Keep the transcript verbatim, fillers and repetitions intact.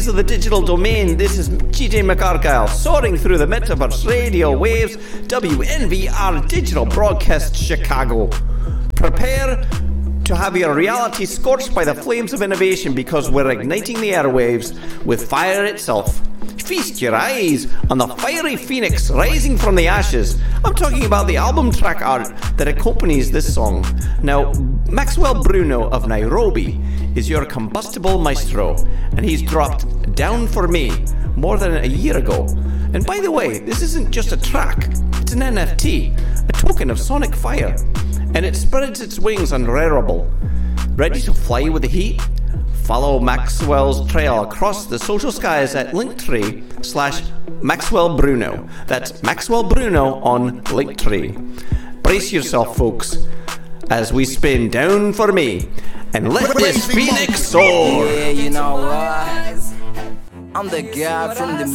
of the digital domain, this is G J McArgyle soaring through the metaverse radio waves. W N V R Digital Broadcast Chicago. Prepare to have your reality scorched by the flames of innovation, because we're igniting the airwaves with fire itself. Feast your eyes on the fiery phoenix rising from the ashes. I'm talking about the album track art that accompanies this song. Now, Maxwell Bruno of Nairobi is your combustible maestro, and he's dropped Down For Me more than a year ago. And by the way, this isn't just a track, it's an N F T, a token of sonic fire, and it spreads its wings on Rarible. Ready to fly with the heat? Follow Maxwell's trail across the social skies at Linktree slash Maxwell Bruno. That's Maxwell Bruno on Linktree. Brace yourself, folks, as we spin Down For Me, and let this phoenix soar. Yeah, you know what? I'm the guy from the